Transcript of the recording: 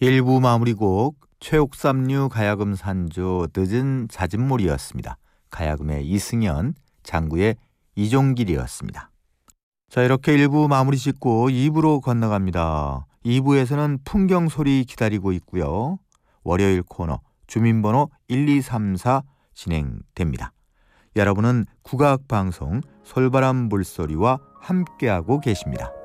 1부 마무리곡 최옥삼류 가야금 산조 늦은 잦은몰이였습니다. 가야금의 이승연, 장구의 이종길이었습니다. 자, 이렇게 1부 마무리 짓고 2부로 건너갑니다. 2부에서는 풍경소리 기다리고 있고요. 월요일 코너 주민번호 1234 진행됩니다. 여러분은 국악방송 솔바람 물소리와 함께하고 계십니다.